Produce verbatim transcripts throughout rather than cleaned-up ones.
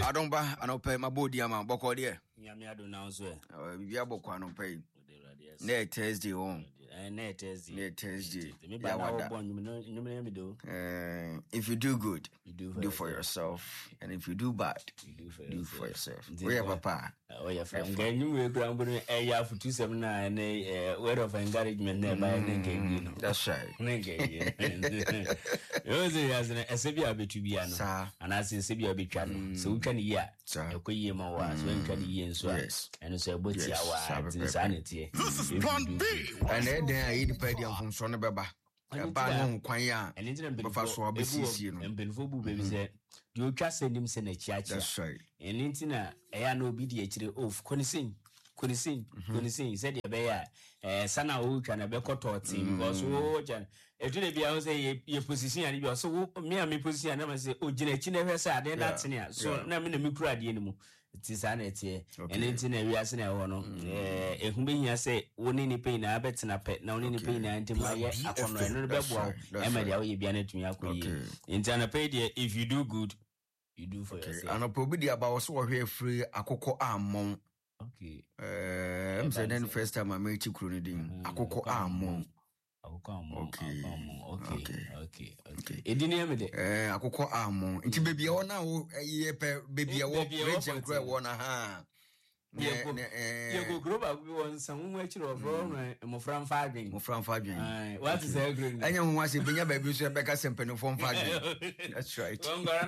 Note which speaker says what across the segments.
Speaker 1: Adonba, I don't pay my body, I'm a boko there.
Speaker 2: Yammy, I don't know, sir.
Speaker 1: We are boko, I don't pay. Nay, Thursday home.
Speaker 2: Nay, Thursday.
Speaker 1: Nay, Thursday.
Speaker 2: Maybe I was born, you know, you do.
Speaker 1: If you do good,
Speaker 2: you do
Speaker 1: do for yourself. And if you do bad, you do for yourself. We have a pa.
Speaker 2: Oh, your friend, you will ground a year for two seven nine, a word of encouragement there by a
Speaker 1: That's right.
Speaker 2: You as an Sabia be to be an and as in Sabia be channel. So we can hear. So, you more was when can you so and say, but our insanity.
Speaker 3: This is plan B.
Speaker 1: And then I eat the pedium from Sonababa. A bad quaya,
Speaker 2: and it's
Speaker 1: a fast swab
Speaker 2: and Benfobu baby said, you just send him send a chat.
Speaker 1: That's right.
Speaker 2: And Intina, I no B D H of Conising. Conising, Conising, said the bear, eh, Sana Hook and a Becoto team because oh, Jan, if you be out say your position and you are so me and me position, I never say, oh, Jeanette, never said, they're not near. So now I'm in the Mukra anymore. It is an et and it's in a reason. I want to, eh, if me say, one in the pain, I bet in a pet, now in the pain, and to my upon another bubble, Emma, you be an et me up. In Tanapedia, if you do good, you do for yourself.
Speaker 1: And I'll probably about so here free a cocoa among.
Speaker 2: Okay.
Speaker 1: Uh, I'm saying the first time I met you, Cronidine. Akoko Amon.
Speaker 2: Okay. Okay. Okay. Okay. It didn't hear me there.
Speaker 1: Eh, Akoko Amon. It's baby on now. Eh, baby, I walk rich and grab one. Aha.
Speaker 2: Yeah, you go grow up on some much of Mofran Fading.
Speaker 1: Mofran Fading.
Speaker 2: What is that green?
Speaker 1: I don't want to be a baby, so Becca Sempeno from Fading. That's right.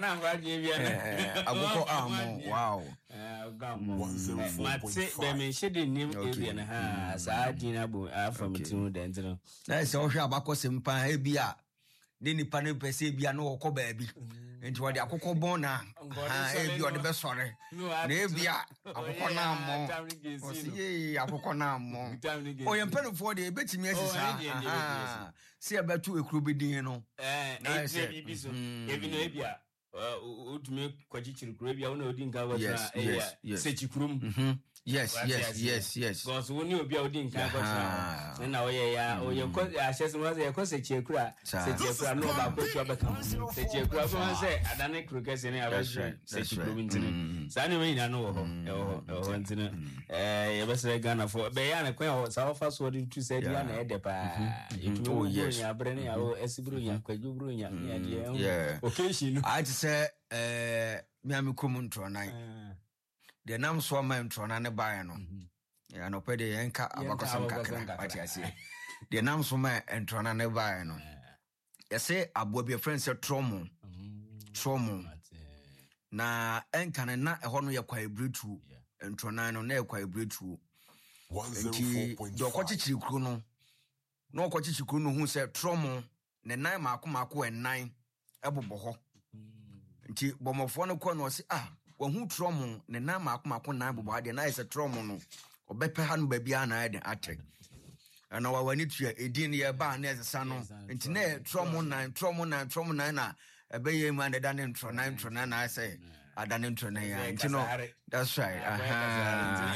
Speaker 1: Akoko Amon. Wow.
Speaker 2: Matse, they should name Adrian has. I didn't from two dental.
Speaker 1: That's all about Simpa Hebia. Then the panel per se be no oko baby. Into what the akoko bona. Ah, ebi or the best sorry. Nebia akoko na mo. O si akoko na mo. O yem penu for the betimi asisa. Ah, see about two ekru din no.
Speaker 2: Eh, na ebi bi so. Ebi no ebia. Uh, ultimate kwachichiri kurebia una odinga wata eh sechikurum
Speaker 1: mhm yes yes yes yes
Speaker 2: because woni obi a odinga wata na oye ya oye ko ahyeso ma se ko sechikura sechikura no ba ko twa beka sechikura so say adane krukese ne abashe sechikurum ntine sa ne we ina no ho ho ho ntine eh ye bese Ghana for be ya na kwa sa ofa so di tu say dia na ede pa
Speaker 1: oh yes
Speaker 2: ya brene ya o esibru ya kwajubru ya ya
Speaker 1: dia
Speaker 2: occasion
Speaker 1: say eh me am komunto nan de nam so ma ntro na ne bae no ya no pede yenka abakosem kakra pati ase de nam so ma ntro na ne bae no ya say abo bi friend say tromo tromo na enka na eho no ye kwa ebretu ntro na no na ye kwa ebretu one oh four point five do ko chichiri kru no no ko chichiri kru no hu say tromo ne nan maako maako enan ebobo ho nti bomofo no kɔ no se ah wahu tromo ne na maako na bobo ade na ise tromo no obepe ha no ba bia na ade atek ana wa wani tua edin ye ba na ese no nti na tromo na tromo na tromo na na ebeye mu ande da ne ntro na ntro na na ise ada ne ntro na ya nti no that's right aha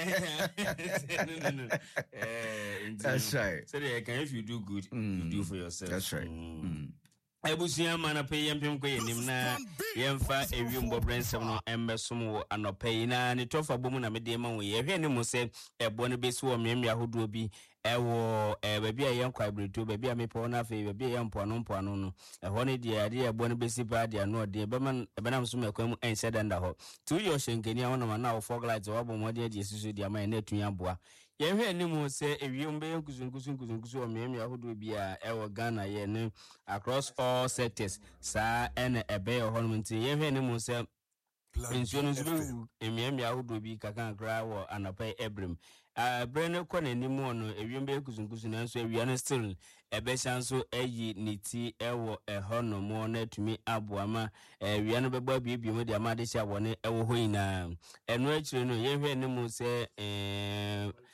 Speaker 1: that's right
Speaker 2: so if you do good you do for yourself
Speaker 1: that's right mm.
Speaker 2: Ebusia mana pe yempem ko yenim na yemfa ewiumbo brensem no embesom wo anopai na ne tofa bomu na mede ma wo ye hwe ne mo se ebo ne besi wo mmemmia hodo bi ewo e ba bia yenkwa ibreto ba bia mepo na fe ba bia yempo no mpo ano no eho ne de ade ebo ne besi pa de ano de be man be nam so mekwa mu ense danda ho tu yo shenkeni awon ma na wo foglight wo bomo de de susu de ama na atunya aboa ye hwe ne mo se ewiumbe yenkusun kusun kusun kusun wo mmemmia hodo bi a ewo Ghana ye ne across all sectors sa ene ebe ohonum nti ye hwe ne mu se pension zuru emiamia ahodo bi kaka kra wo anapai Ebrim a brene ko na nimu ono ewiembe ekusunkusu na nso ewia no still ebe chanso eyi niti ewo ehonum na tumi aboama ewia no beba bibie mu de amade sha wone ewo hoina eno akire no ye hwe ne mu se eh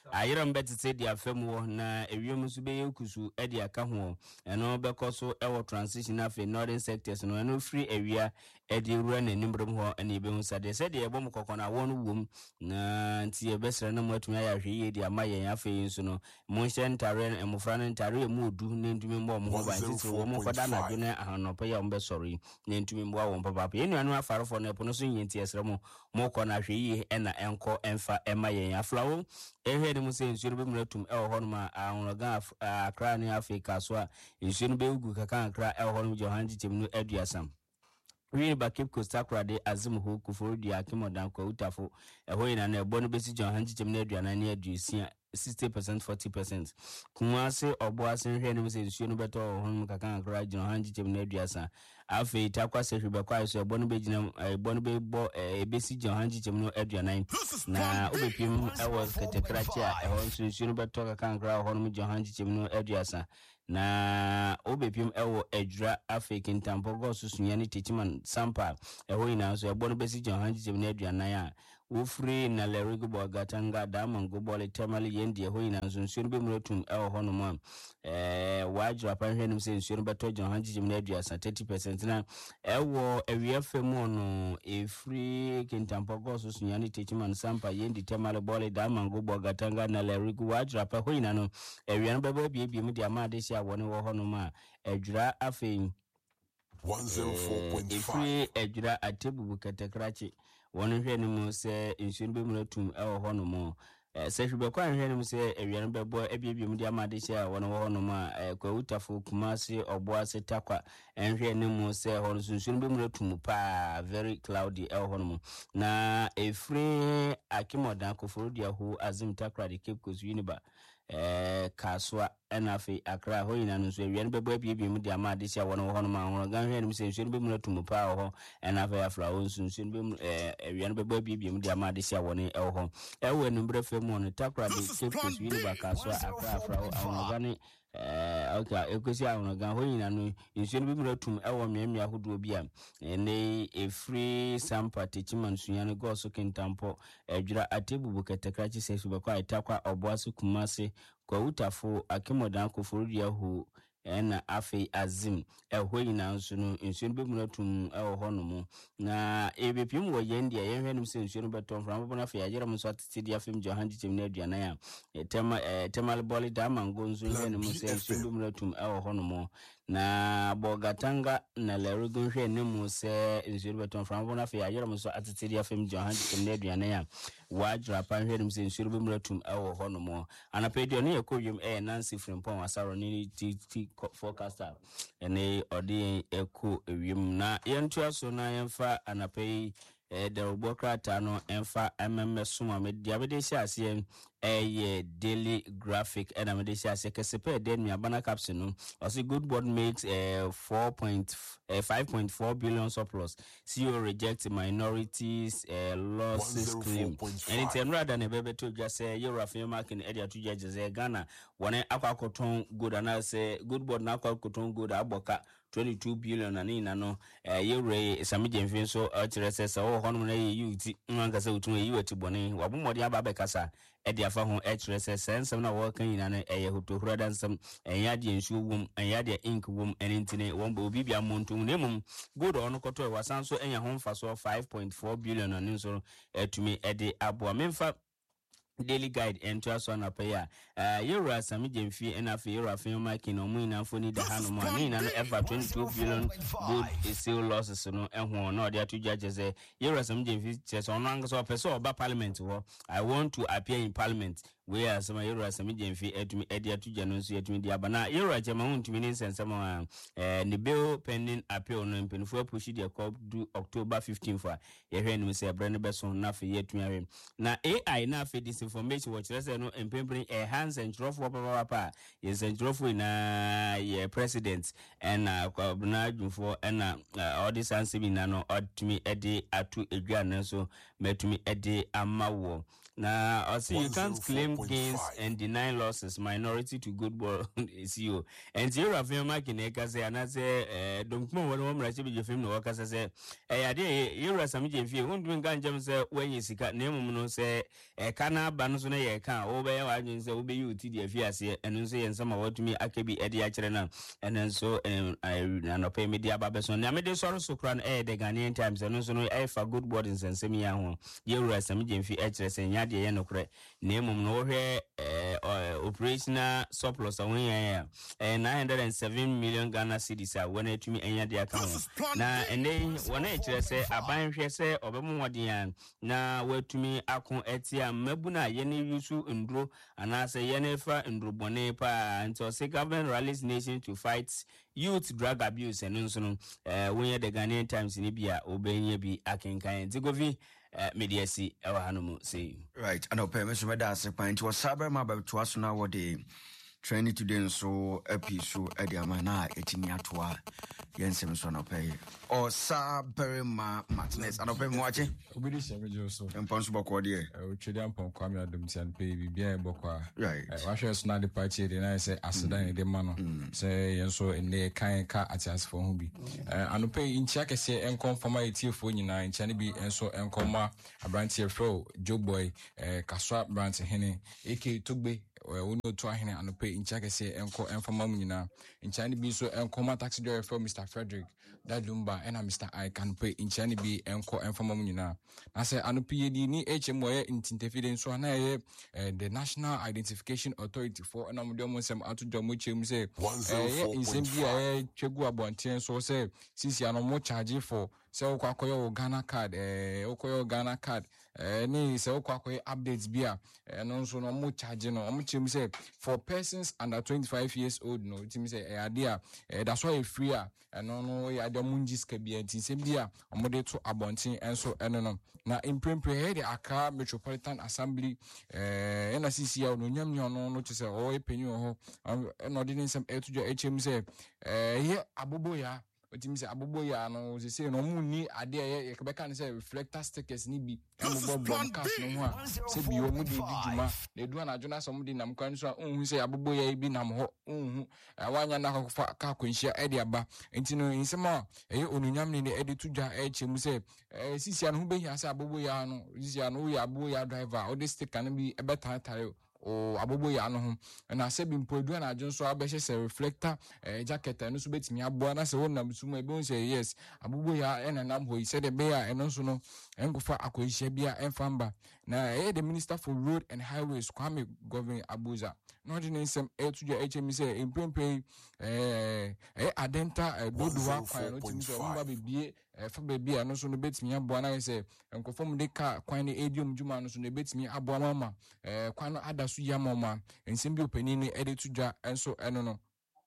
Speaker 2: ayeram betete dia afemu na ewiem so be yekusu e dia ka ho eno bekoso e wo transition afi northern sectors no eno free area e di rura na nimbrem ho ene be hu sade se de ebom kokona won wom na nti e besra na matumi ayahwe ye dia mayen afi nso no mo ntare emofra no ntare mu odu na ntumi mbo mo ba nti wo mo koda na dwene ahanopa ya mbe sori na ntumi mbo awon papa enu anu afarofo na epono so yenti esra mo mo kona hwe ye e na enko emfa emayen aflawo ehwe ni mo se nsuo be mratum e ho no ma ahonoga akra ni Africa so a nsuo no be ugu kaka akra e ho no Johanji Chemnu aduasam Wini ba Cape Coast akrade azim ho kufuru dia kimodan kwa utafo eho ina na ebo no besi Johanji Chemnu aduana ni adusia sixty percent forty percent kumase obo asen hwe ni se nsuo no beto ho no kaka akra Johanji Chemnu aduasa afi itakwa se hwe bekwa so ebo no be gina ebo no be bo ebesi Johanji Chemnu aduana na obepim ewo ketekrachi a eho nsuo no beto kaka akra ho no Johanji Chemnu aduasa na obepim ewo edra Africa ntampo go susunya ni techiman sampa eho ina so ebo no besi Johanji Chemnu aduana ya Ufri na lerigo bogatanga damango bole temali yendi eho ina nsuo be mrotum ewo ho no mo eh wajra pa hwe nim se nsuo beto Johanji Chemnu aduasa thirty percent na ewo ewie femu no efri kintampo go susunya ni techiman sampa yendi temali bole damango bogatanga na lerigo wajra pa ho ina no ewie no bebe bie mu dia ma de sia woni wo ho no ma edra afei
Speaker 3: one oh four point five
Speaker 2: efri edra atebubu ketekrachi wonu hwe ni mu se nsuo be mratum ewo ho no mo se hwe kwa hwe ni mu se ewian bebo ebiebie mu dia ma de sia woni wo ho no ma kwa utafo kumase oboase takwa enhwe ni mu se ho no nsuo be mratum pa very cloudy ewo ho no mo na efri akimodan kofuru dia ho azim takra de Cape Coast Uniba eh kaswa enafi akra ho ina no so ewian bebo ebiebie mu dia ma de sia woni wo ho no ma ho gan hwe ni mu se nsuo be mratum pa ho enafi afra wo nsuo be eh ewian bebo ebiebie mu dia ma de sia woni ewo ho ewo ni mbrefem mo no takra de Cape Coast Uniba kaswa akra afra ho awon gani eh okay ekosi awon gan ho ina no nsuo be mratum ewo miamia hodo bi a ne efri sampa techiman sunyane go so kintampo edwira atebubu ketekrachi sesu be kwa itakwa oboasu kumase kwa utafo akimodan koforudia hu ena afei azim eho ina nso no nsuo be mratum ewo ho no mo na ebepim wo yendi ye hwe nim se nsuo no beton from bona afei agera mo so atete dia fem Johanji Chemnu aduana ya tema temal boli da mango nso hwe nim se nsuo be mratum ewo ho no mo na bogatanga na lerugo hwe nim se nsuo beton from bona afei agera mo so atete dia fem Johanji Chemnu aduana ya wajra pa hwe nim se nsuo be mratum ewo ho no mo anapedio ne yakoyem e Nancy Frimpong asaro ni ti forecaster ene odi eko ewiem na yentu aso na yemfa anapei eh the robokrata no emfa mms so media be de siase eh daily graphic and am de siase kesepe den mi abana caps no also good board makes uh, four point five point four billion surplus C E O rejects minorities uh, losses claim anything rather than bebe to just say you rafin marking area to judges Ghana one akwakoton good and say good board na akwakoton good aboka twenty-two billion and in no eh yure samije mfin so atresesa o hono na yuti nwanka se utun yi wati bone wabomode aba kasa e dia fa ho atresesa nsem na wo kan ina no eye hotohura dansem enya de nsu wom enya de ink wom enintine won obi bia montum nemum good on koto e wasan so enya ho mfa so five point four billion and so etumi e de abo memfa daily guide ento aso na paya uh yura samije mfi enafe yura fin marking no mu ina foni da hanu mo ani na no ever twenty-two billion good sale losses no ehwo na ode atu judges yura samije mfi chese ono anga so person oba parliament wo I want to appear in parliament where some yura samije mfi etumi ede atu jano so etumi di abana yura chema huntumi ni sensema eh ni bill pending appeal no mpenfo push the call do October fifteenth for yehwe ni se bre ne beso na fe yetumi awe na A I na fe information what you say no empembering a hands and drop for papa yes and drop na ye president and na jumfo and all this answer be na no odtumi ede atu edwan so metumi ede amawo na I see you can't claim gains and deny losses minority to good board C E O and you have your mark in eka say and say don't mo won mo rachi be film no waka say eh ade you rasam je fie won dun ganjam say when you sika na emum no say e kana ba no so no ye kan wo be wa adwen se wo be yi oti de afiase eno nso ye nsama watumi akabi ede a kire na eno nso anope media ba be so na me de soro so kra no e de Ghanaian Times eno nso no e fa good board nsensem ya ho ye wura sam gemfi e kire se nya de ye no kre na emum no hwe operational surplus awon ya nine hundred seven million Ghana cedis a wona atumi enya de aka ho na ene wona e kire se aban hwe se obemu wodian na watumi akon etia mabuna ye ne yusu ndro anase ye ne fa ndro bone pa nto se government rallies nation to fight youth drug abuse and nso no eh won the Ghanaian Times ni bia obenye bi akenkan Tigovi media si ewa hanumu say
Speaker 1: right and open so me da se kwan ti wo saber ma ba to aso na wo de training today so episode e de amana etimi atoa yensem so na pay or saber ma Martinez and open watching
Speaker 4: obedi shebe jo so
Speaker 1: empon boko de e
Speaker 4: o twede ampon kwame adom tian pay bibia e boko a
Speaker 1: right
Speaker 4: wa hwe so na de party de na say asedan de ma no say yenso ene kan ka atias fo hu bi anope inchi akese enkon fama etiefo nyina inchi ne bi enso enkoma abrantie fro Joboy kaswa branch hene eke togbe wono to ahene anope incha kese enko enfama mu nyina incha ne bi so enkoma taxi driver for Mister Frederick Dadumba ena Mister I can pay incha ne bi enko enfama mu nyina na se anope yedi ni H M O ye intintefide so na ye the National Identification Authority for na mo dem sem atodo mo chem se eh insem bi a twegu abonten so se sisi ano mo charge for se okwakoyo Ghana card eh okoyo Ghana card eh ni se okwakoyo updates bia eh no so no mo charge no mo chem say for persons under twenty-five years old no it means eh ade eh that's why free ah no no ya de munji ska bia tinsem bia mo de to abonten enso eno no na imprempre he de Accra Metropolitan Assembly eh na sisi ya no nyam no no to say o epenyu ho no de nsem etujo hm say eh ye abobo ya otimi se abobo ya no se se no munni ade ye yekebeka ne se reflector stickers ni bi abobo broadcast no ho a se bi o mu de djuma na edu na adwona so mu de nam kwan so unhu se abobo ya bi nam ho unhu awanya na akwa ka kwanhia e de aba enti no nsema eye onunyam ne e de tudwa e chemu se sisia no ho behia se abobo ya no sisia no ya abobo ya driver o de sticker no bi e beta tare o abobo ya no ho na se bi mpodu na adwon so abehye se reflector eh jacket no so betimi aboa na se wonam suma ebe on say yes abobo ya enanam ho ise de be ya eno so no enkofa akohia bia enfamba na eh the Minister for Road and Highways Kwame Governor Abuja no de nsem etuja H M say impempe eh eh adenta dodowa kwan no timi so mba bebie fa bebia no so no betimi aboa na say enkofom de ka kwan ne edium juma no so no betimi aboa mama eh kwan no ada so ya mama nsem bi opani ni edetudwa enso eno no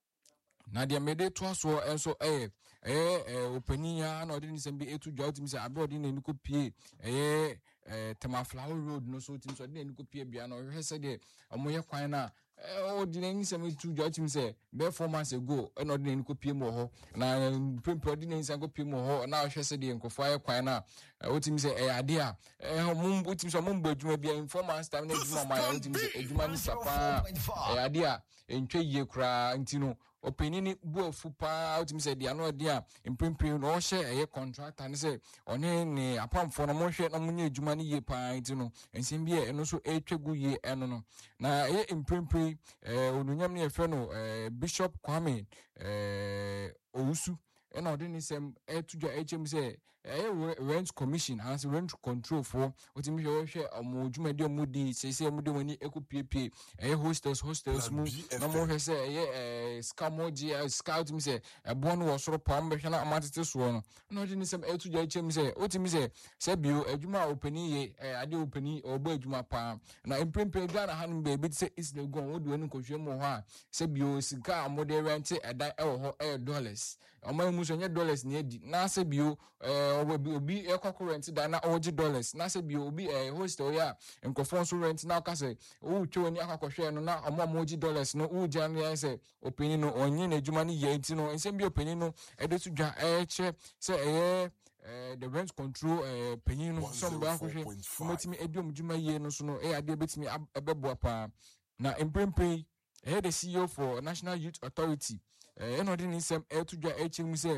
Speaker 4: na dia mede to aso enso eh eh opani ya na odi nsem bi etudwa otimi say abe odi na ni kopie eh eh Temaflower Road no so otimi so odi na ni kopie bia no hwe se de omoye kwan na o di na nsem etudwa otimi say be four months ago na odi na ni kopie mo ho na pempe odi na nsem kopie mo ho na hwe se de nkofo aye kwan na otimi say eh ade a eh mum otimi so mum badwuma bia in four months time na edwuma ma otimi say edwuma ni sapa eh ade a entwe yie kra ntino opinini buofu pa otimi say dia no ade a imprimprint no hye eye contractor ne say one ne apamfo no mo hwe na munye edwuma ni yie pa ntino ensem bia eno so etwegu yie eno no na eye imprimprint eh onunyam ne efe no eh Bishop Kwame eh Owusu ena odi ni sem etudwa hm say eh rent commission has rent control for otimi hwe hwe omo dwumade omudi sese omudi woni ekopie eh hostels hostels mu na mo hwe say eh scamoji scout mi say ebo no wosoro pam behwe na amatete so no na odi ni sem etudwa hm say otimi say se bio adwuma opani ye ade opani obo adwuma pa na impempe dwa na hanu be bi say is the go wodi woni kohwe mo ho a se bio sika amode rent edan e wo ho eh dollars omo mu so nye dollars ni edi na se bio eh obi obi ekoko rent da na oji dollars na se bio obi eh hostel ya enkofon so rent na ka se o twe ni akakwohwe no na omo oji dollars no u jan ya se opini no onye na adwuma ni ye enti no ensem bi opini no edetu dwa eh che se eh eh the rent control eh penyin no some ba akwohwe metimi ediom dwuma ye no so no eh ade betimi ebebo pa na impempe eh the C E O for National Youth Authority eh no de ni sem etudwa hm say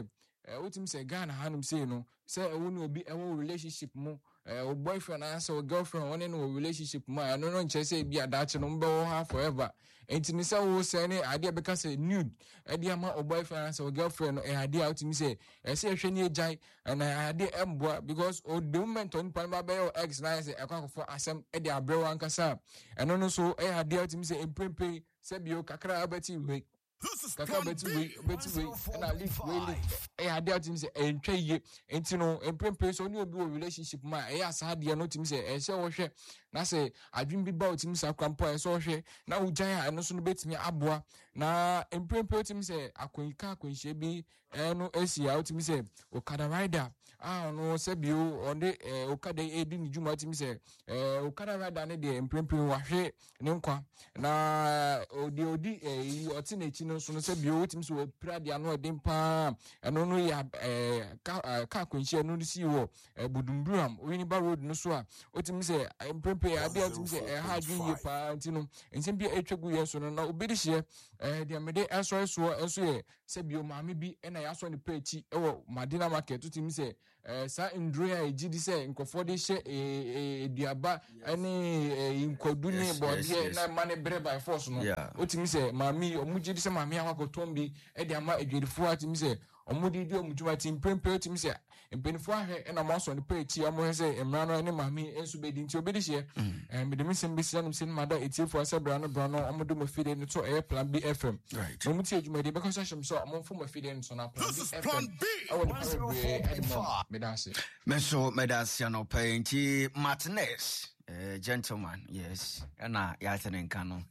Speaker 4: wotim say Ghana hanum say no say e wonu obi e wo relationship mu o boyfriend and so girlfriend one in a relationship mu I no no nche say bi adache no mbe wo ha forever enti ni say wo say ne ade be ka say nude e dey ama o boyfriend and so girlfriend no e ade out me say e say hwe ni ejai and ade emboa because o the moment on pan ba be your ex na say e kwa for asem e dey abrewa ankasa eno no so e ade out me say emprempe say bi o kakra abati we Kaka beti we beti we and I live really eh ade atim say entwa ye enti no emprempe so ni obi o relationship ma eh asa de no tim say eh hye wo hwe na say adwin bi ba otim sa kwampo eh so hwe na ujan a no so no betimi aboa na emprempe otim say akonka akonhye bi eh no esi a otim say okada rider ah no say bi o onde eh okada edi ni juma otim say eh okada rider ne de emprempe wa hwe ne nkwa na odi odi eh oti na chi no so no say bi o otim so prade ano edin pa eno no ya eh ka ka akonhye no si wo budumburam Winneba road no so a otim say emprempe ade otim say eh ha adwin ye pa nti no nsem bi etwegu ye so no na obedi hye eh de amede enso so enso ye say bi o maame bi na ya so ne pechi e wo Madina market otim say eh sa ndro a ejidi say nkofo de hye eh eduaba ene nkodu ne body na mane bre by force no otim say maame omugidi say maame akwakotombi e de ama edwedifo atim say omudi di omujuma tim prempe otim say empenifo ahwe na maso ne pechi amo say emra no ne maame enso bedi nti obedi hye eh me de misem besi anum sin mada etiefo asebra no bra no omodo mafide ne to e plan B F M no muti adwuma de because ahwem so amomfo mafide ne so na plan B F M awo de medase
Speaker 1: meso medase no penti Martinez Uh, gentleman, yes, and I yatene nkano.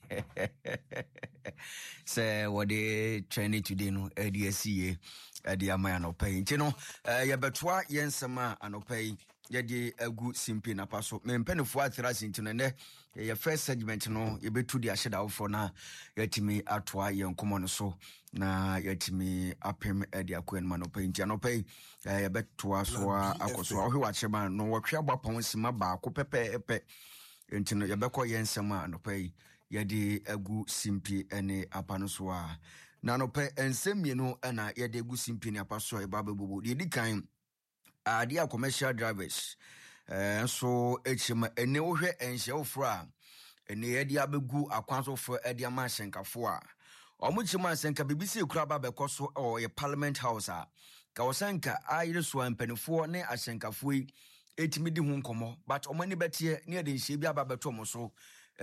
Speaker 1: Say what they training today no A D S C A the amaya no pay. You know, uh, ya betwa yensama ano pay. Ya di egu simpi na paso. Me mpene fuwa thirasi into ne. Ya first segment no. Ya betu di asheda ufo na. Ya timi atwa ya nkumono so. Na ya timi apem edi akwen mano pay. Inti ano pay. Ya betwa soa akoswa. Ohi wachema no wakia bapa nsima ba kupepe epe. Inti no ya beko yensama ano pay. Ya di egu simpi ene apano soa. Na ano pay ensemi no ena ya di egu simpi ni apaso. Ya babe bubu. Di di kain. Uh, dear commercial drivers, uh, so it's my a new head and show fra, and the idea begu a council for Edia Mashenka for. Or much man senka B B C crab because or a parliament house. Kawasanka, I just one penny for ne Ashenka fui, eight midi hunkomo, but o many better near the Shibia Babatomoso.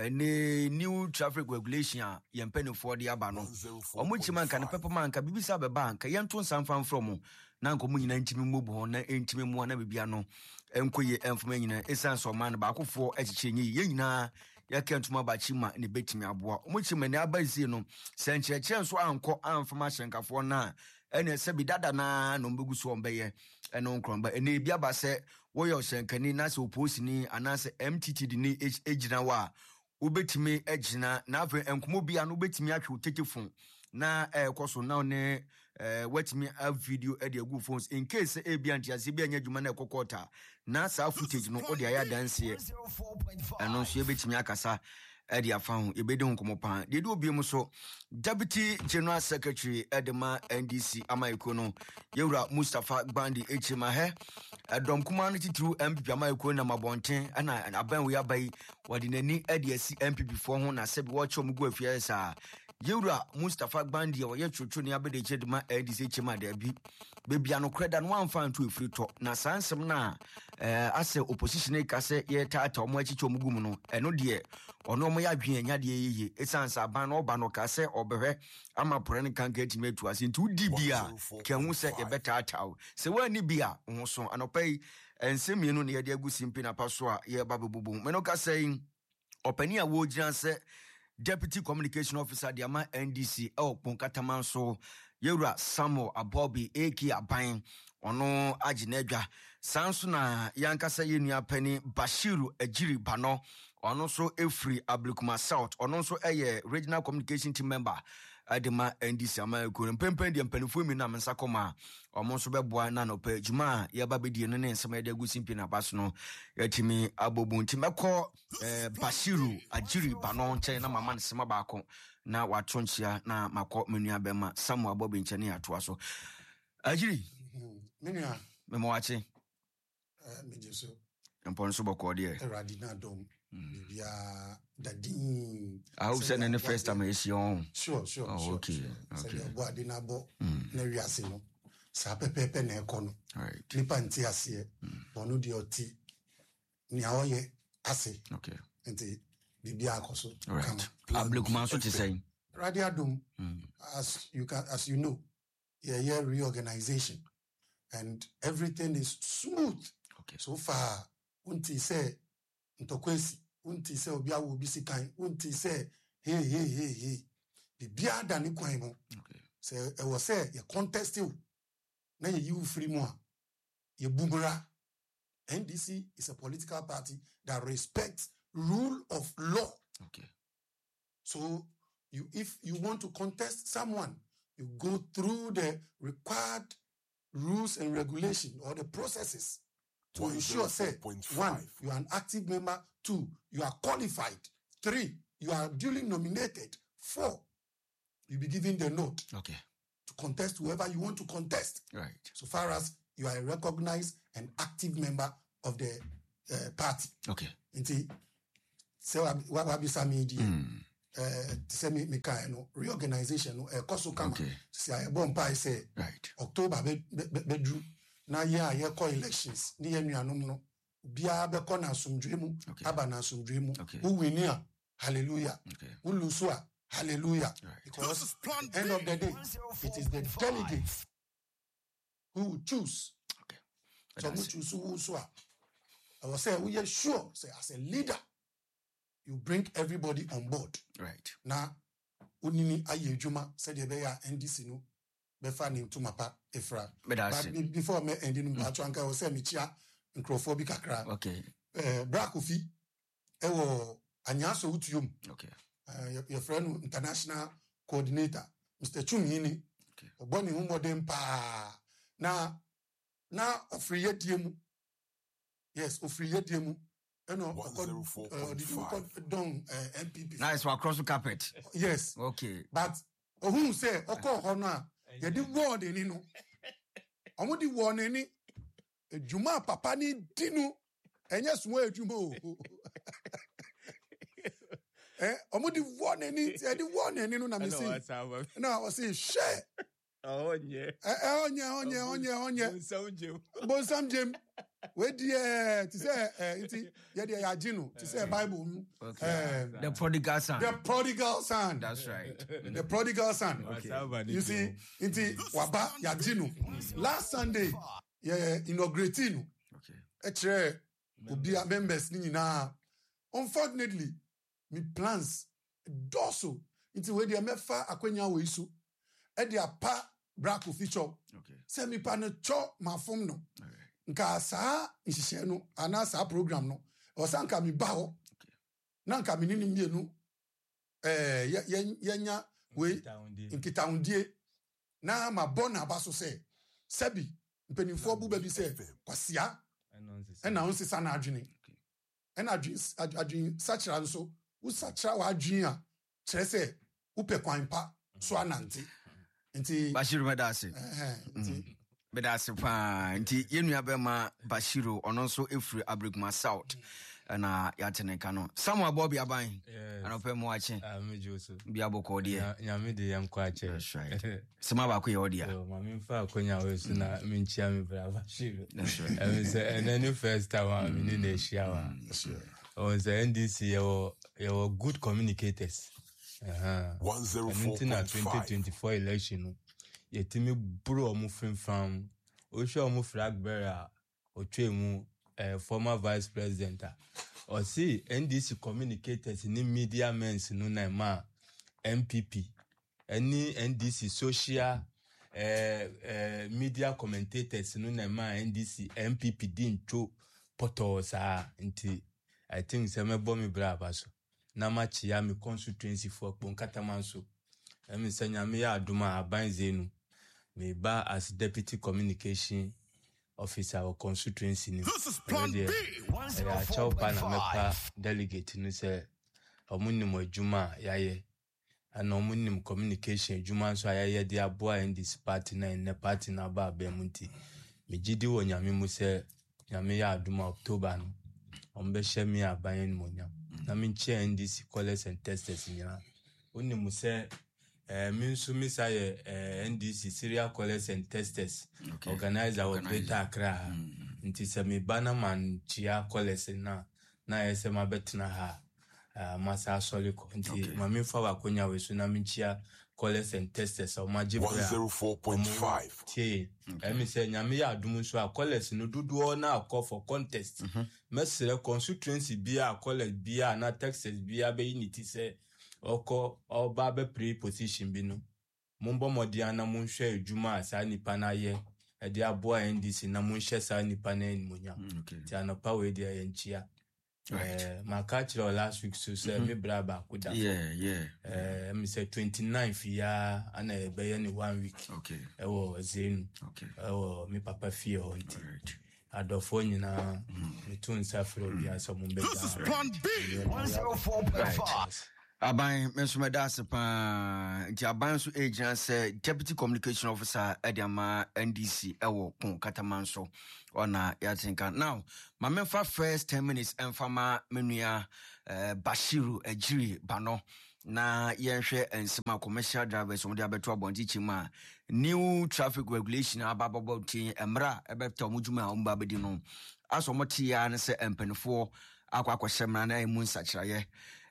Speaker 1: Ne new traffic regulation yen penny for the abano or much man can pepper man can be sab a bank a young tone some fan from nanko mu nyina ntimi mubo na ntimi mu na bibia no enkoye enfoma nyina essence o man ba akofo achichenyi ye nyina ya kentuma ba chima ne betimi aboa omuchima ne abazi no sencheche nso anko amfoma hyenkafo na ene se bidada na no mbeguso ombeye ene onkromba ene bia ba se woyo hyenkani na se oposini anase M T T D ni ejina wa ubetimi ejina na afa enkomo bia no ubetimi atwe otekefon na eh koso na ne eh watch me a video e dey go phones in case e bia ntiase bia nya dwuma na ekokota na sa footage no o dey aya dance e eno so e betimi akasa e dey afa ho e be de nkomo pan de de obi mu so Deputy General Secretary Edema N D C Amaiko no Yewura Mustafa Gbandi echima he adom kuma no titru M P P Amaiko na mabonten ana aban we abai wodi nani e dey asi M P P fo ho na se bi wo chom go afia sa Yewura Mustafa Gbandi o ye twotwo ne abede chedema N D C echima da bi bebia no kreda no amfa nto efiri to na sansem na eh ase opposition ka se ye tata omo achicho omugum no eno de ono omo ya dwen anya de yeye esansa aban no oba no ka se obehwe ama prane kan ka etime tu ase nti udi bia kehu se ye beta ataw se wani bia ho so anopai ensemienu ne ye de agusimpi na paso a ye babebubu meno ka sei opani a wo giran se Deputy Communication Officer Diama N D C El Ponkataman so Yewura Samuel Abobi Eki Aban ono aginedwa sanso na yankasa yenua pani Bashiru Ejiri Bano ono so Efri Ablikuma South ono so eye Regional Communication Team Member Adema N D C Amaiko mpempen de mpanifo mi na mensa koma omo so beboa na no pa juma ya babedi no ne nsema de agusimpi na baso no yatimi abobu ntimeko eh, Bashiru Ajiri Bano nche na mama nsema baako na watonchia na mako menua bema Samuel Abobi nche ne atoa so Ajiri
Speaker 5: Minia.
Speaker 1: Memoachi.
Speaker 5: Mijiso.
Speaker 1: Upon Subacordia.
Speaker 5: Radina Dome. Yeah, the dean.
Speaker 1: I hope send in the first time I see on.
Speaker 5: Sure, sure.
Speaker 1: Oh,
Speaker 5: sure,
Speaker 1: okay.
Speaker 5: Sure.
Speaker 1: Okay.
Speaker 5: So, what did I bo? Neviasino. Sape pepe ne kono.
Speaker 1: Right.
Speaker 5: Nipanti asiye. Bonu dioti. Niaoye ase.
Speaker 1: Okay.
Speaker 5: Enti bibia akoso.
Speaker 1: Right. Ablukuman so to say.
Speaker 5: Radio Dome, as you can, as you know, yeah, yeah, reorganization, and everything is smooth.
Speaker 1: Okay.
Speaker 5: So far, unti say ntokwesi, unti say obia wo bisi kan, unti say hey hey hey hey. Bibia dani kwan mo.
Speaker 1: Okay.
Speaker 5: Say e was say you contest you. Na you free mo. You boomera. N D C is a political party that respects rule of law.
Speaker 1: Okay.
Speaker 5: So you, if you want to contest someone, you go through the required rules and regulations or the processes to ensure, say, one, you are an active member. Two, you are qualified. Three, you are duly nominated. Four, you be given the note.
Speaker 1: Okay.
Speaker 5: To contest whoever you want to contest.
Speaker 1: Right.
Speaker 5: So far as you are a recognized and active member of the uh, party.
Speaker 1: Okay.
Speaker 5: Inti, so what what be some media? Uh, say me me kind no reorganization no e koso kama say I bon pa say
Speaker 1: right
Speaker 5: October be be drew na year ye call elections ni ye nuanom no bia be ko na asomdwe mu aba na asomdwe mu who win ya hallelujah who lose a hallelujah because end of the day it is the delegates who will choose
Speaker 1: okay
Speaker 5: so who choose who so I was say we are sure say as a leader you bring everybody on board.
Speaker 1: Right.
Speaker 5: Na unini aye juma said be ya N D C no be fa ni to mapa efra. But before me ending no atwa nka o say me chia nkrofo kakra.
Speaker 1: Okay.
Speaker 5: Eh Brakofi e wo anyaso utuyom.
Speaker 1: Okay.
Speaker 5: Uh, your friend international coordinator Mister Chumini.
Speaker 1: Okay.
Speaker 5: Oboni hu modern pa na na ofriye diemu. Yes, ofriye diemu. You know, uh, did you call down uh, M P P?
Speaker 1: Nice, we across the carpet.
Speaker 5: Yes.
Speaker 1: Okay.
Speaker 5: But who say, Oko Hona, you did word in you. I'm the one any Juma Papa ni Dinu, and yes, where Jumo. Eh, I'm the one any, the one any, no, I'm saying. No, I was saying, share.
Speaker 2: Oh, yeah.
Speaker 5: Oh, yeah, oh, yeah, oh, yeah, oh, yeah. Bonsam Jim. Where the to say uh yeah the Yajino to say Bible
Speaker 1: okay. um, the prodigal son
Speaker 5: the prodigal son
Speaker 1: that's right
Speaker 5: the prodigal son okay. You see inti waba Yajino last Sunday yeah inaugurating
Speaker 1: okay
Speaker 5: actually obi members ni nyina unfortunately me plans doso inti we dey mefa akwanya we isu e dey apa Brakofi feature
Speaker 1: okay
Speaker 5: say me pa no cho mafom no nka saa nhihye no ana saa program no osanka mi ba ho na nka mi nini mienu eh yenya we nkitaundie na ma bona abaso se sebi mpenifo bu ba bi se kwasia ena on sisa na adwene ena adwene adwene sachira nso wo sachira wa adwene a kire se wo pe kwan pa so anante nti
Speaker 1: Bashiru medase
Speaker 5: eh nti
Speaker 1: bedase pa nti yenua bema Bashiru ono nso efri Abrikuma South na yatene kano Samuel Bobby aban anope mo ache
Speaker 2: amejoso
Speaker 1: bia boko de
Speaker 2: nyame de yanko ache
Speaker 1: sema ba ko ye odia
Speaker 2: o mama mfa akonya wesu na minchia me bra Bashiru I say and then first time me ni na ehia wa o say N D C you you good communicators aha
Speaker 3: one oh four point five
Speaker 2: twenty twenty-four election yetimi bro omo fimfam o hwe omo flag bearer o twemu uh, former vice president or see N D C communicators ni media men no na ma M P P any N D C social uh, uh, media commentators no na ma N D C M P P din to potos a nti I think se me bomi bra baso na ma chia me constituency for Katamanso emi senya me ya aduma abanzenu me ba as deputy communication officer or constituency ni there I chow pa na mepa delegate ni say omuni mo adwuma yaye
Speaker 6: and no minimum communication juma so ayɛ de aboa in this party na in the party na ba ba munti me gidi wo nyame mu sɛ nyame ya aduma October no ombe hye me aban mu nyam na me nche N D C callers and testers nyina oni mu sɛ eh me nso me sa yɛ N D C serial callers and testers okay. Organizer of Greater Accra nti sɛ me bana man chia callers na na yɛsɛ ma betena ha uh, masa solid nti okay. Mami fa wa konya we so na me chia callers and testers o ma je
Speaker 3: one oh four point five
Speaker 6: tie e me say nyame ya adum so a callers no dodo na call for contest mesere constituency bia callers bia na texas bia be unity say oko oba be pre position bi no mombo modia na monhwe adwuma asa nipa na ye e de aboa N D C na monhwe sa nipa na enmunya ti anopa we de ye nchia. Right. Uh, my catch last week so say me braba kuda.
Speaker 1: Yeah, yeah.
Speaker 6: Uh, me say twenty-ninth year and a be any one week.
Speaker 1: Okay.
Speaker 6: I was in. Okay. Oh, me papa fear on it. Adofo nyina me tun safro bia so mo be. This is plan B one oh four point five.
Speaker 1: Aban menso da sepa nti aban so agent say deputy communication officer Ediama N D C ewo kon katamanso ona yatinka now my memfa first ten minutes enfama menua uh, Bashiru Ejiri Bano na yenhwe ensema commercial drivers so dey abeto abonti chima new traffic regulation abababo tin emra ebeto mujuma omba bedi no aso motia ne se empenfo akwa akwhyemna na emu nsachiraye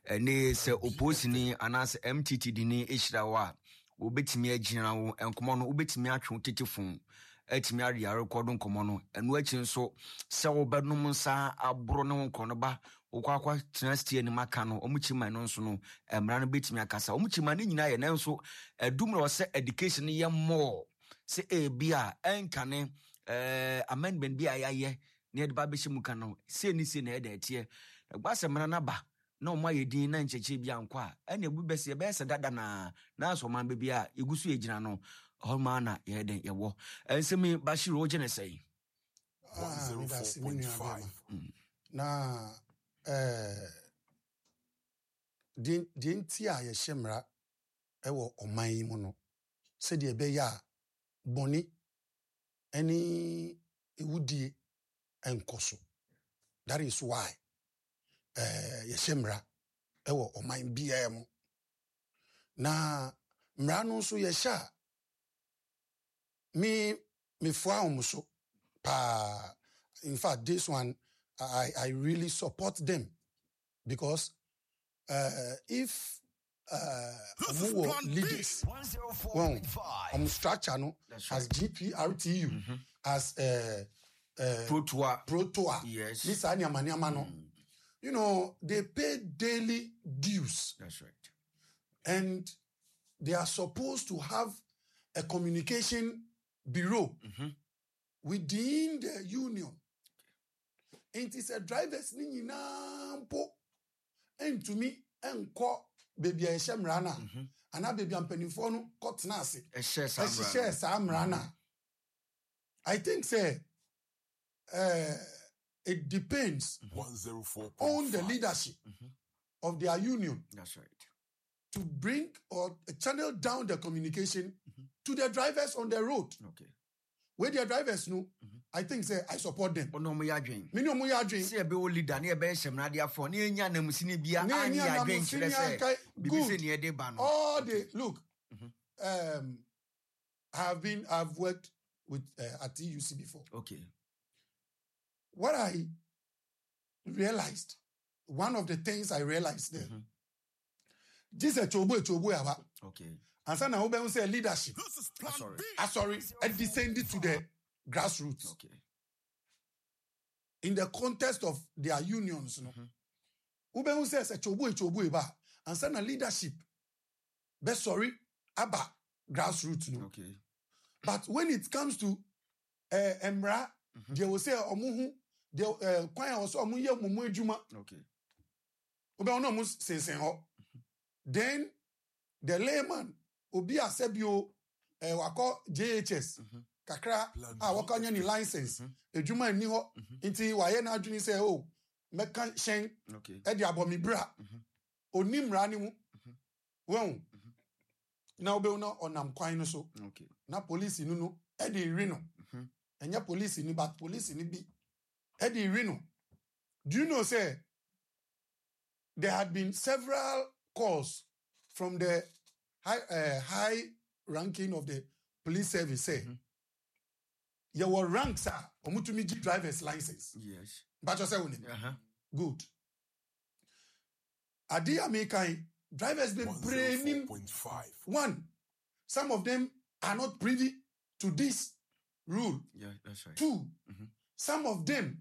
Speaker 1: ne se opposing anase M T T D ni ehirawa obetimi agina wo enkomo no obetimi atwe tetefon atimi ari record nkomo no enu achi nso se wo bedum nsa abro ne nkono ba okwakwa tenacity ni maka no omuchima no nso no emra no betimi akasa omuchima ne nyina ye nanso edum no se education ye more se e bia enkane eh amendment bia yaye ne de ba beshi muka no se ni se na e da etie gbase mra na ba no ma yedin na ncheche bia nkwa ene ebu bese be se dada na na so man bia egusu egina no holma na ye den ye wo ensemi Bashiru ogene sei
Speaker 5: ah one oh four point five na eh din din ti a ye hyemra e wo oman mu no se de be ya boni eni ewudie enkoso. That is why eh yeshemra ewo oman bia mu na mra no so yesha me me fwa omuso pa. In fact this one I I really support them because uh if uh leaders well um structure no as G P R T U mm-hmm. as uh uh
Speaker 1: Protoa
Speaker 5: Protoa
Speaker 1: yes
Speaker 5: this anyama nyama no mm. You know, they pay daily dues.
Speaker 1: That's right.
Speaker 5: And they are supposed to have a communication bureau mm-hmm. within the union. And it's a driver's nini nampo. And to me, and call baby a shamrana. And a baby and penifonu cut nasi.
Speaker 1: A share
Speaker 5: samrana. I think, say, uh, it depends
Speaker 3: one oh four
Speaker 5: on the leadership mm-hmm. of their union.
Speaker 1: That's right.
Speaker 5: To bring or channel down the communication mm-hmm. to the drivers on the road.
Speaker 1: Okay.
Speaker 5: Where their drivers know, mm-hmm. I think say I support them.
Speaker 1: Oh no, me adwin.
Speaker 5: Me no me adwin.
Speaker 1: See be leader na be hyem na dia for na enya na musini bia ani adwin kire say.
Speaker 5: Good.
Speaker 1: Ne de ba no.
Speaker 5: All the look. Mm-hmm. Um I have been I've worked with uh, at T U C before.
Speaker 1: Okay.
Speaker 5: What I realized, one of the things I realized there, mm-hmm. this is chobo chobo yawa.
Speaker 1: Okay.
Speaker 5: And so now we say leadership.
Speaker 1: Ah, sorry.
Speaker 5: Ah, sorry. And descended to the grassroots.
Speaker 1: Okay.
Speaker 5: In the context of their unions, no. Ube mm-hmm. say chobo chobo yawa. And so now leadership. Be sorry about grassroots, no.
Speaker 1: Okay.
Speaker 5: But when it comes to uh, Emra, mm-hmm. they will say omuhu. The uh, kwanya also omuye mumu ejuma.
Speaker 1: Okay.
Speaker 5: Obe ono mus sensen ho. Then the layman obi asebio eh wako J H S mm-hmm. kakra ah wako nya ni license mm-hmm. ejuma ni ho mm-hmm. nti waye na adwini say oh meka shen
Speaker 1: okay
Speaker 5: e di abomi bra mm-hmm. onimra ni mu mm-hmm. won mm-hmm. na obe no onam kwan no so
Speaker 1: Okay.
Speaker 5: na police no no e dey ri no
Speaker 1: Mhm.
Speaker 5: enya police ni but police ni bi e dey ri no. Do you know say there had been several calls from the high uh, high ranking of the police service say
Speaker 1: Mhm.
Speaker 5: you were ranks are omutumi gi driver's license
Speaker 1: Yes.
Speaker 5: but you say we
Speaker 1: Uh-huh.
Speaker 5: good adi american drivers be braining
Speaker 3: one oh four point five.
Speaker 5: one some of them are not privy to this rule.
Speaker 1: Yeah, that's right.
Speaker 5: Two,
Speaker 1: Mhm.
Speaker 5: some of them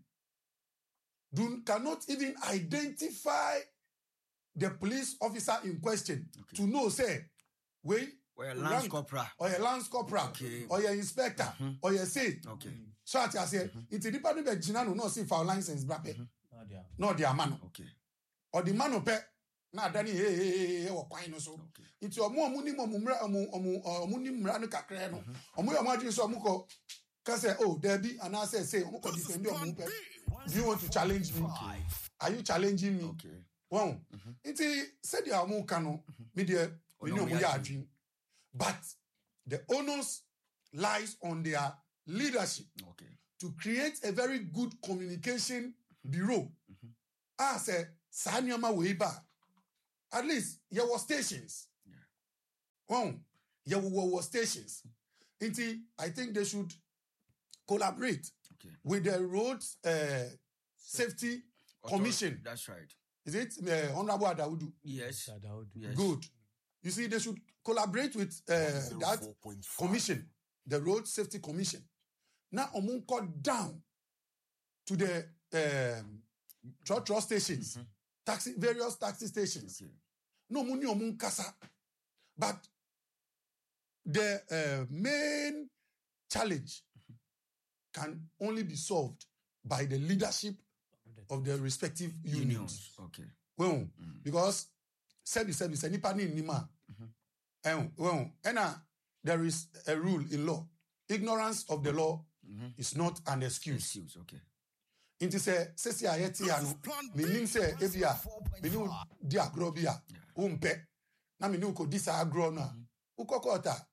Speaker 5: do cannot even identify the police officer in question
Speaker 1: Okay.
Speaker 5: to know say we
Speaker 1: Well, Lance
Speaker 5: rank
Speaker 1: Corporal.
Speaker 5: or a lance corporal
Speaker 1: Okay.
Speaker 5: or your inspector
Speaker 1: Mhm.
Speaker 5: or your say.
Speaker 1: Okay.
Speaker 5: So at I say it's the department of Gina no see for license brape. No the man
Speaker 1: Okay.
Speaker 5: or the man pe na dani hey hey hey or kwan no so.
Speaker 1: Okay.
Speaker 5: It's your mo muni mo mumra omu omu omu ni mra no kakra no. Omu ya mo adwin so omu ko ka say oh there be and I say say omu ko defend omu pe. Do you want to challenge me?
Speaker 1: Okay.
Speaker 5: Are you challenging me?
Speaker 1: Okay.
Speaker 5: Wow. It's said the omu kano media we know mo ya adwin. But the onus lies on their leadership
Speaker 1: Okay.
Speaker 5: to create a very good communication bureau.
Speaker 1: Mhm.
Speaker 5: As a Sanyama Weiba. At least there were stations.
Speaker 1: Yeah.
Speaker 5: Oh, there were stations. Inti, I think they should collaborate
Speaker 1: Okay.
Speaker 5: with the Road uh, Safety Commission.
Speaker 1: That's right.
Speaker 5: Is it uh, Honorable Adaudu?
Speaker 1: Yes. Yes.
Speaker 5: Good. You see, they should collaborate with uh, that
Speaker 3: one oh four point five.
Speaker 5: commission, the Road Safety Commission. Now, omun cut down to the um, trot trot stations,
Speaker 1: Mhm.
Speaker 5: taxi, various taxi stations.
Speaker 1: Okay.
Speaker 5: No muni omun kasa. But the uh, main challenge can only be solved by the leadership of the respective unions.
Speaker 1: Unions. Okay.
Speaker 5: Well,
Speaker 1: Mm.
Speaker 5: because sebi sebi se nipa ni nima.
Speaker 1: Mhm.
Speaker 5: Eh, well, and uh, there is a rule in law. Ignorance of the law
Speaker 1: Mhm.
Speaker 5: is not an excuse.
Speaker 1: Excuse. Okay.
Speaker 5: Inti se sesi ayeti ano menim se ebia menu di agro bia umpe na menu ko di sa agro na ukokota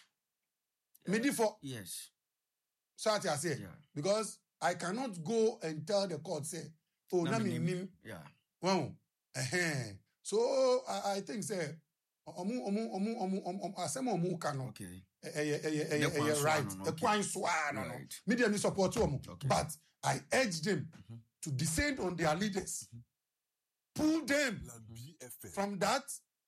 Speaker 5: medi for
Speaker 1: Yes.
Speaker 5: so ati say
Speaker 1: Yeah.
Speaker 5: because I cannot go and tell the court say oh na
Speaker 1: Na me nim.
Speaker 5: menim
Speaker 1: Yeah.
Speaker 5: wow eh so I, I think say omu omu omu omu omu asem omu ka no
Speaker 1: Okay.
Speaker 5: eh eh eh eh
Speaker 1: The kwan
Speaker 5: eh
Speaker 1: so
Speaker 5: right
Speaker 1: ano no,
Speaker 5: the
Speaker 1: okay.
Speaker 5: kwan so no no
Speaker 1: Right.
Speaker 5: media ni support omu
Speaker 1: Okay.
Speaker 5: but I urge them
Speaker 1: Mhm.
Speaker 5: to descend on their leaders, pull them
Speaker 3: Plan B F M.
Speaker 5: from that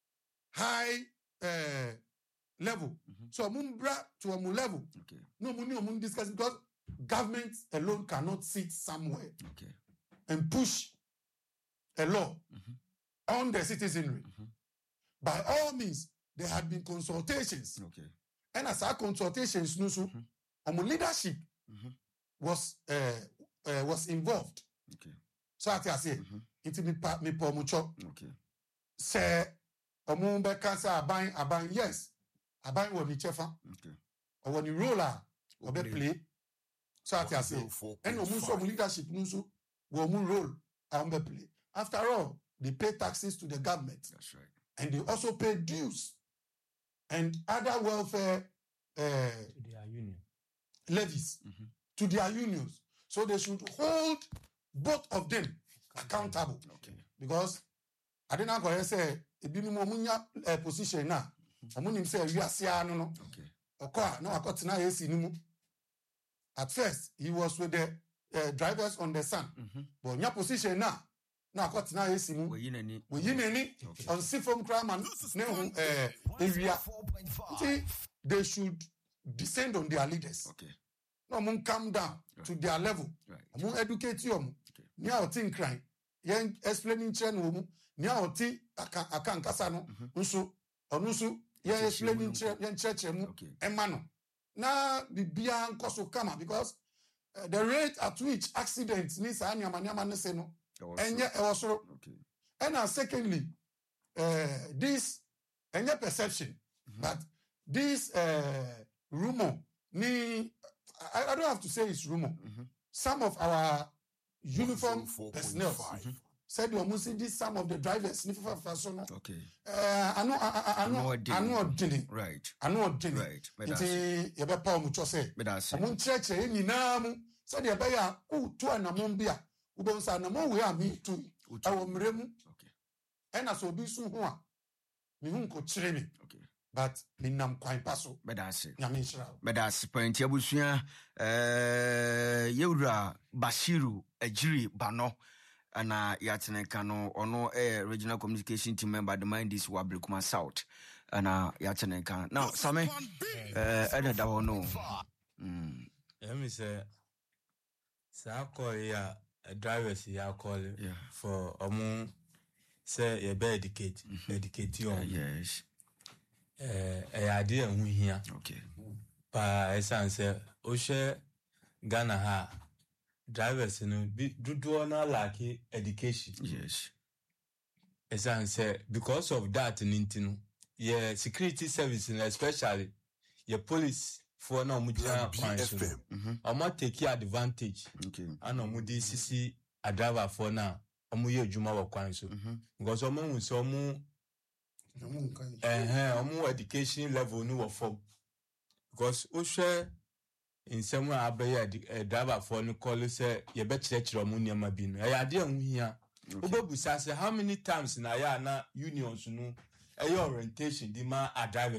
Speaker 5: high uh, level.
Speaker 1: Mhm.
Speaker 5: So mumbra to a level.
Speaker 1: Okay.
Speaker 5: No money or discuss because government alone cannot sit somewhere
Speaker 1: Okay.
Speaker 5: and push a law
Speaker 1: Mhm.
Speaker 5: on the citizenry.
Speaker 1: Mhm.
Speaker 5: By all means, there had been consultations.
Speaker 1: Okay.
Speaker 5: And as our consultations, no so
Speaker 1: Mhm.
Speaker 5: um, leadership
Speaker 1: Mhm.
Speaker 5: was uh, uh, was involved.
Speaker 1: Okay.
Speaker 5: So I say,
Speaker 1: Mhm.
Speaker 5: into me pa me po mucho.
Speaker 1: Okay.
Speaker 5: Say omo be kasa aban aban yes aban wo ni chefa
Speaker 1: Okay.
Speaker 5: or when you roller or be
Speaker 1: Play.
Speaker 5: play so ati ase and omo so omo leadership no so wo omo roll and be play after all they pay taxes to the government
Speaker 1: That's right.
Speaker 5: and they also pay dues and other welfare uh,
Speaker 6: their union.
Speaker 5: levies
Speaker 1: Mhm.
Speaker 5: to their unions so they should hold both of them accountable
Speaker 1: Okay.
Speaker 5: because I didn't go say ebi ni mo munya uh, position na omo nim say wiase anu no
Speaker 1: Okay.
Speaker 5: okwa na wakotena A C ni mu at first he was with the uh, drivers on the sun
Speaker 1: Mhm.
Speaker 5: but nya position na na wakotena A C mu
Speaker 1: Well, you know,
Speaker 5: we yi nani on sifom kraman na hu eh ewia Nti, they should descend on their leaders
Speaker 1: Okay.
Speaker 5: no mun calm down to their level
Speaker 1: Right.
Speaker 5: mun educate you
Speaker 1: Okay.
Speaker 5: ni a oti nkran yen explaining chen wo mu ni a oti aka aka nkasa no nso onu nso yen explaining chen yen church mu
Speaker 1: Okay.
Speaker 5: emma no na bibia nkoso kama because uh, the rate at which accidents ni sa anyama nyama ne se no
Speaker 1: That was
Speaker 5: enye
Speaker 1: so-
Speaker 5: e was so
Speaker 1: Okay.
Speaker 5: and now secondly uh, this enye perception but this uh, rumor ni I, I don't have to say it's rumor
Speaker 1: Mhm.
Speaker 5: some of our uniform
Speaker 3: one oh four point
Speaker 5: personnel
Speaker 3: five.
Speaker 5: said you must see some of the drivers ni fafa so no
Speaker 1: okay
Speaker 5: eh ano ano ano odini
Speaker 1: right
Speaker 5: ano odini
Speaker 1: right
Speaker 5: nti ye be pa omu cho say omu nchreche nyina mu said ye be ya utu anamon bia ubon sa anamon we ami tu awo mremu
Speaker 1: okay
Speaker 5: ena so bi su ho a me hu ko kire me
Speaker 1: okay
Speaker 5: but me nam kwan paso
Speaker 1: bedase
Speaker 5: nyame nshira
Speaker 1: bedase panti abusua eh yewura Bashiru Ejiri Bano ana yatene kano ono eh regional communication team member the mind is Wabrikuma South ana yatene kan now same eh eda da hono mm
Speaker 6: let me say sa call ya drivers ya call
Speaker 1: yeah.
Speaker 6: for omu say you be educate mm-hmm. educate you
Speaker 1: uh, yes
Speaker 6: eh eh ade ehun hia
Speaker 1: okay
Speaker 6: pa essence o she Ghana ha drivers no bi dudu na lack education
Speaker 1: yes
Speaker 6: essence because of that nintino yeah security service especially your police for na mujia kwanso omo take advantage
Speaker 1: okay
Speaker 6: ana omo di sisi a driver for na omo ye adwuma wa kwanso because omo hu so omo eh omo education level no wo form because o share in some way abaya driver for no call say ye be chire omo niam bi no ya de hu hia obebusa say how many times na ya na unions no eh orientation di ma a driver